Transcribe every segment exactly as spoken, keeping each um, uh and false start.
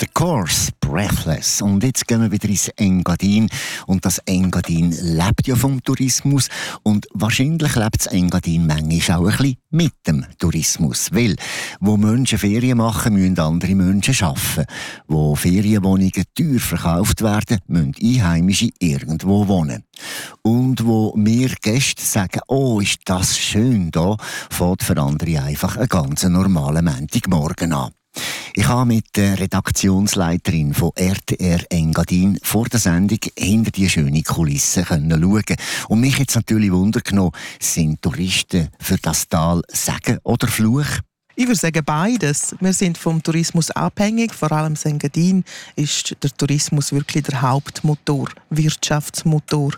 The Course, Breathless. Und jetzt gehen wir wieder ins Engadin. Und das Engadin lebt ja vom Tourismus. Und wahrscheinlich lebt das Engadin manchmal auch ein bisschen mit dem Tourismus. Weil, wo Menschen Ferien machen, müssen andere Menschen arbeiten. Wo Ferienwohnungen teuer verkauft werden, müssen Einheimische irgendwo wohnen. Und wo wir Gäste sagen, oh, ist das schön da, fängt für andere einfach einen ganz normalen Montagmorgen an. Ich habe mit der Redaktionsleiterin von R T R Engadin vor der Sendung hinter die schöne Kulisse schauen. Und mich jetzt natürlich Wunder genommen, sind Touristen für das Tal Segen oder Fluch? Ich würde sagen beides. Wir sind vom Tourismus abhängig. Vor allem in Engadin ist der Tourismus wirklich der Hauptmotor, Wirtschaftsmotor.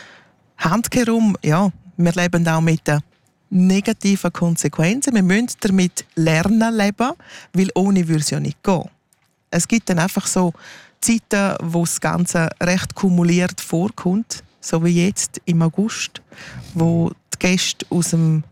Handkehrum, ja, wir leben auch mit den negativen Konsequenzen. Wir müssen damit lernen leben, weil ohne würde es ja nicht gehen. Es gibt dann einfach so Zeiten, wo das Ganze recht kumuliert vorkommt, so wie jetzt im August, wo die Gäste aus dem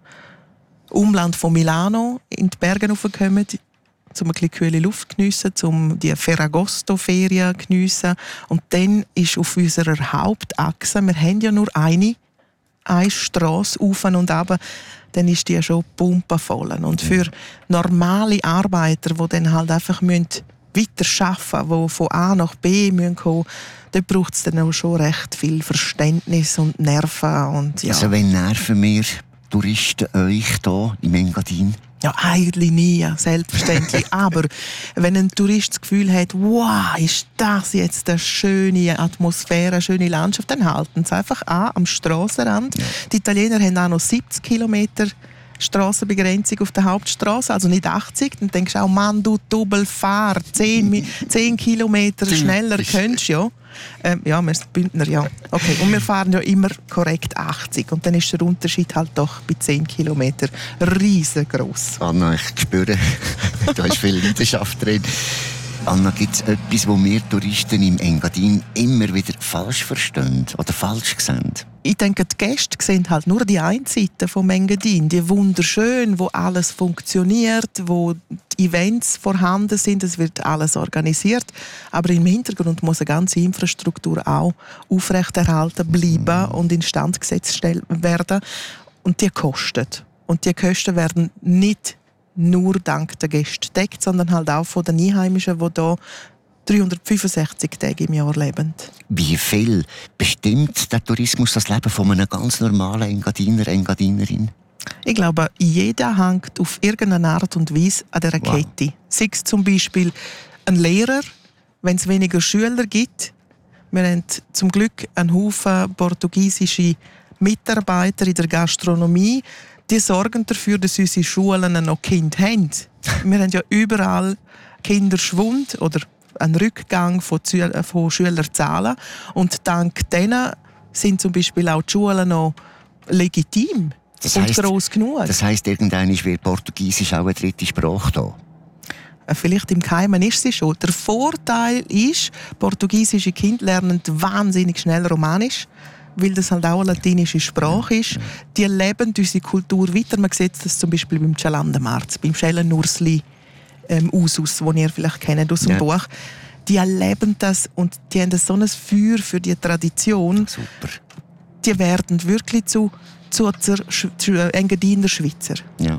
Umland von Milano in die Berge raufkommen, um ein bisschen kühle Luft zu geniessen, um die Ferragosto-Ferien zu geniessen. Und dann ist auf unserer Hauptachse, wir haben ja nur eine, eine Strasse auf und runter, dann ist die schon pumpenvoll. Und für normale Arbeiter, die dann halt einfach weiter arbeiten müssen, die von A nach B kommen müssen, da braucht es dann auch schon recht viel Verständnis und Nerven. Und, ja. Also wenn nerven wir Touristen euch hier im Engadin? Ja, eigentlich nie, selbstverständlich. Aber wenn ein Tourist das Gefühl hat, wow, ist das jetzt eine schöne Atmosphäre, eine schöne Landschaft, dann halten sie einfach an am Strassenrand. Ja. Die Italiener haben auch noch siebzig Kilometer Strassenbegrenzung auf der Hauptstraße, also nicht achtzig. Dann denkst du auch, Mann, du Doppelfahr, zehn, zehn Kilometer schneller könntest du ja. Ähm, ja, wir sind Bündner, ja. Okay. Und wir fahren ja immer korrekt achtzig. Und dann ist der Unterschied halt doch bei zehn Kilometern riesengroß. Anna, ich spüre, da ist viel Leidenschaft drin. Anna, gibt es etwas, wo wir Touristen im Engadin immer wieder falsch verstehen oder falsch sehen? Ich denke, die Gäste sehen halt nur die eine Seite vom Engadin, die wunderschön, wo alles funktioniert, wo die Events vorhanden sind, es wird alles organisiert. Aber im Hintergrund muss eine ganze Infrastruktur auch aufrechterhalten bleiben mm. und instand gesetzt werden. Und die kostet. Und die Kosten werden nicht nur dank der Gäste gedeckt, sondern halt auch von den Einheimischen, die hier dreihundertfünfundsechzig Tage im Jahr leben. Wie viel bestimmt der Tourismus das Leben von einem ganz normalen Engadiner, Engadinerin? Ich glaube, jeder hängt auf irgendeine Art und Weise an dieser wow. Kette. Sei es zum Beispiel ein Lehrer, wenn es weniger Schüler gibt. Wir haben zum Glück einen Haufen portugiesische Mitarbeiter in der Gastronomie. Die sorgen dafür, dass unsere Schulen noch Kinder haben. Wir haben ja überall Kinderschwund oder einen Rückgang von, Zü- von Schülerzahlen. Und dank denen sind zum Beispiel auch die Schulen noch legitim das und heisst, gross genug. Das heisst, irgendwann wird Portugiesisch auch eine dritte Sprache da? Vielleicht im Geheimen ist sie schon. Der Vorteil ist, portugiesische Kinder lernen wahnsinnig schnell Romanisch, weil das halt auch eine latinische Sprache ist. Die leben unsere Kultur weiter. Man sieht das zum Beispiel beim Chalandamarz, beim Schellenursli ähm, Usus, den ihr vielleicht kennt aus dem ja. Buch. Die erleben das und die haben so ein Feuer für die Tradition. Super. Die werden wirklich zu, zu, zu, zu Engadiner Schweizer. Ja.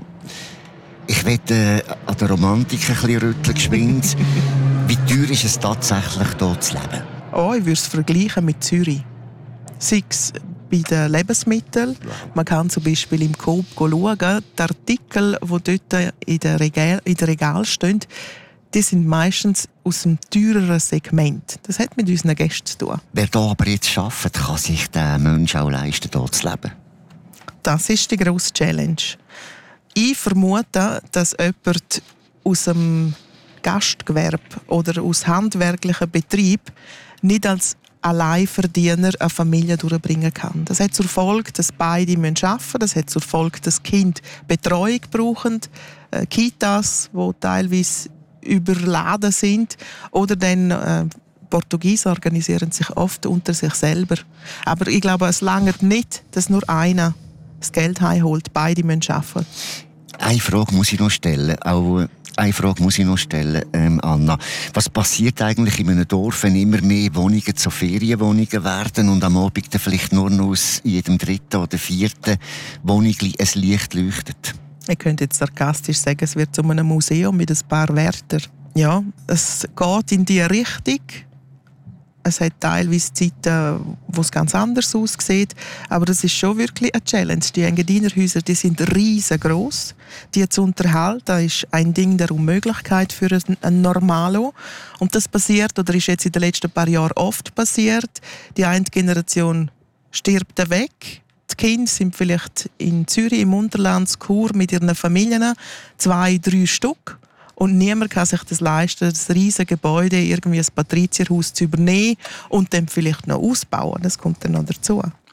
Ich möchte äh, an der Romantik ein bisschen rütteln, geschwind. Wie teuer ist es tatsächlich, hier zu leben? Oh, ich würde es vergleichen mit Zürich. Sei es bei den Lebensmitteln. Man kann zum Beispiel im Coop schauen, die Artikel, die dort in den Regal, in den Regal stehen, die sind meistens aus einem teureren Segment. Das hat mit unseren Gästen zu tun. Wer hier aber jetzt arbeitet, kann sich der Mensch auch leisten, hier zu leben? Das ist die grosse Challenge. Ich vermute, dass jemand aus dem Gastgewerbe oder aus handwerklichem Betrieb nicht als Alleinverdiener eine Familie durchbringen kann. Das hat zur Folge, dass beide arbeiten müssen. Das hat zur Folge, dass Kinder Betreuung brauchen, äh, Kitas, die teilweise überladen sind. Oder dann äh, Portugiesen organisieren sich oft unter sich selber. Aber ich glaube, es reicht nicht, dass nur einer das Geld heimholt. Beide müssen arbeiten. Eine Frage muss ich noch stellen. Auch Eine Frage muss ich noch stellen, ähm, Anna. Was passiert eigentlich in einem Dorf, wenn immer mehr Wohnungen zu Ferienwohnungen werden und am Abend dann vielleicht nur noch aus jedem dritten oder vierten Wohnungli ein Licht leuchtet? Ich könnte jetzt sarkastisch sagen, es wird zu einem Museum mit ein paar Wärtern. Ja, es geht in diese Richtung. Es hat teilweise Zeiten, wo es ganz anders aussieht. Aber das ist schon wirklich eine Challenge. Die Engadiner-Häuser, die sind riesengroß. Die zu unterhalten, ist ein Ding der Unmöglichkeit für einen Normalo. Und das passiert, oder ist jetzt in den letzten paar Jahren oft passiert. Die eine Generation stirbt weg. Die Kinder sind vielleicht in Zürich, im Unterland, in Chur mit ihren Familien, zwei, drei Stück. Und niemand kann sich das leisten, das riesige Gebäude, irgendwie ein Patrizierhaus zu übernehmen und dann vielleicht noch ausbauen. Das kommt dann noch dazu.